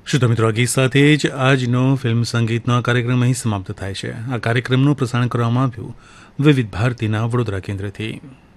શ્રોતા મિત્રો, આ ગીત સાથે જ આજનો ફિલ્મ સંગીતનો આ કાર્યક્રમ અહીં સમાપ્ત થાય છે. આ કાર્યક્રમનું પ્રસારણ કરવામાં આવ્યું વિવિધ ભારતીના વડોદરા કેન્દ્રથી.